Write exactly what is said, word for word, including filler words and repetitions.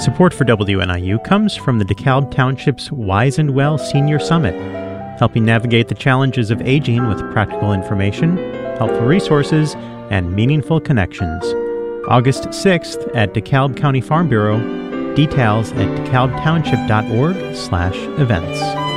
Support for W N I U comes from the DeKalb Township's Wise and Well Senior Summit, helping navigate the challenges of aging with practical information, helpful resources, and meaningful connections. August sixth at DeKalb County Farm Bureau. Details at dekalbtownship dot org slash events.